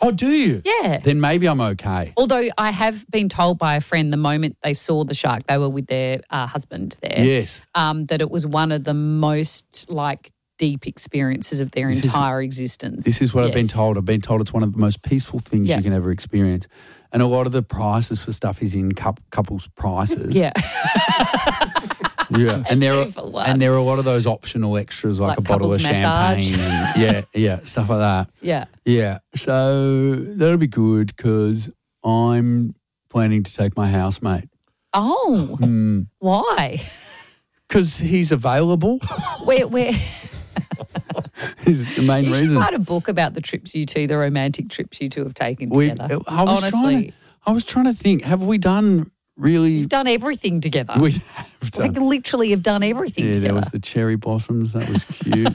Oh, do you? Yeah. Then maybe I'm okay. Although I have been told by a friend the moment they saw the shark, they were with their husband there. Yes. That it was one of the most deep experiences of their entire existence. This is what I've been told. I've been told it's one of the most peaceful things you can ever experience. And a lot of the prices for stuff is in couples' prices. Yeah. Yeah. And there are a lot of those optional extras like a bottle of champagne and stuff like that. Yeah. Yeah. So that'll be good because I'm planning to take my housemate. Oh. Why? Because he's available. Where is the main reason. You should write a book about the romantic trips you two have taken together. Honestly. I was trying to think, have we done really? You've done everything together. We have done. Like literally have done everything together. There was the cherry blossoms. That was cute.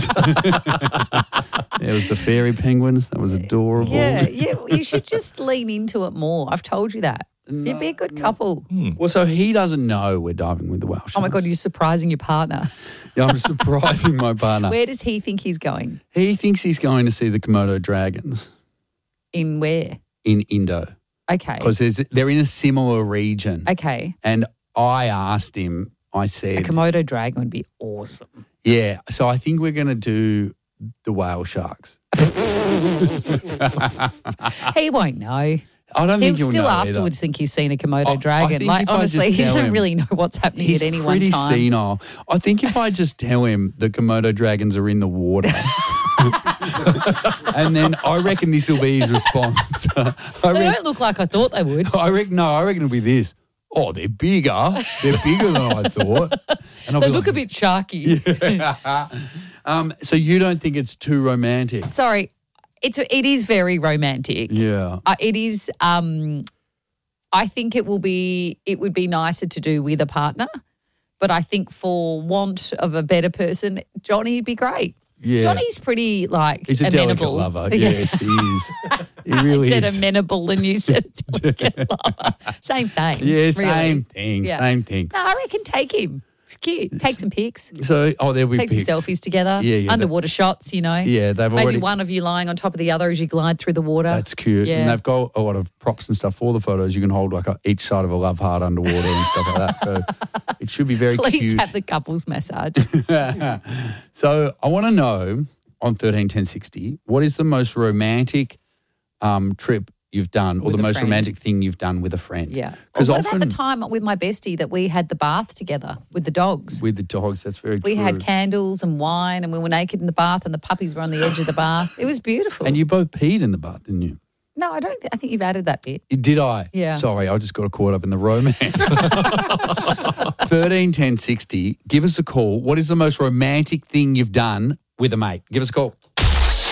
There was the fairy penguins. That was adorable. Yeah. You should just lean into it more. I've told you that. You'd be a good couple. Well, so he doesn't know we're diving with the whale sharks. Oh, my God, you're surprising your partner. Yeah, I'm surprising my partner. Where does he think he's going? He thinks he's going to see the Komodo dragons. In where? In Indo. Okay. Because they're in a similar region. Okay. And I asked him, I said... A Komodo dragon would be awesome. Yeah. So I think we're going to do the whale sharks. He won't know. I don't think he'll still afterwards either. think he's seen a Komodo dragon. Like, honestly, he doesn't really know what's happening at any one time. He's pretty senile. I think if I just tell him the Komodo dragons are in the water, and then I reckon this will be his response. They don't look like I thought they would. I reckon it'll be this. Oh, they're bigger. They're bigger than I thought. And they look a bit sharky. Yeah. So you don't think it's too romantic? Sorry. It is very romantic. Yeah. It is. I think it would be nicer to do with a partner, but I think for want of a better person, Johnny'd be great. Yeah. Johnny's pretty he's a amenable. delicate lover. Yes, he is. He really I said is. amenable and you said delicate lover. Same. Yeah, same really. thing. Yeah. Same thing. No, I reckon take him. It's cute. Take some pics. So, there'll be Take pics. some selfies together. Yeah. Underwater shots, Yeah, they've already. Maybe one of you lying on top of the other as you glide through the water. That's cute. Yeah. And they've got a lot of props and stuff for the photos. You can hold each side of a love heart underwater and stuff like that. So it should be very cute. Please have the couples massage. So I want to know on 131060, what is the most romantic trip you've done, or the most romantic thing you've done with a friend? Yeah. Because what about the time with my bestie that we had the bath together with the dogs? With the dogs, that's very true. We had candles and wine and we were naked in the bath and the puppies were on the edge of the bath. It was beautiful. And you both peed in the bath, didn't you? No, I don't. I think you've added that bit. Did I? Yeah. Sorry, I just got caught up in the romance. 131060, give us a call. What is the most romantic thing you've done with a mate? Give us a call.